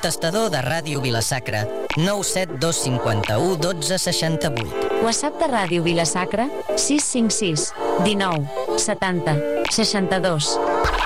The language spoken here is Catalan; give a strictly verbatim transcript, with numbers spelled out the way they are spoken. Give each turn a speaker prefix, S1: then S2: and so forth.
S1: Contestador de Ràdio Vila-sacra, nou set dos cinc u dotze seixanta-vuit.
S2: WhatsApp de Ràdio Vila-sacra, sis cinc sis, dinou, setanta, seixanta-dos.